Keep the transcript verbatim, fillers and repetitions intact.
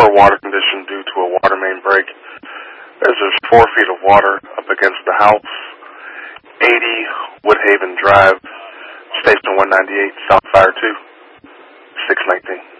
poor water condition due to a water main break. As there's four feet of water up against the house. eighty Woodhaven Drive, Station one ninety-eight, South Fire two, six nineteen.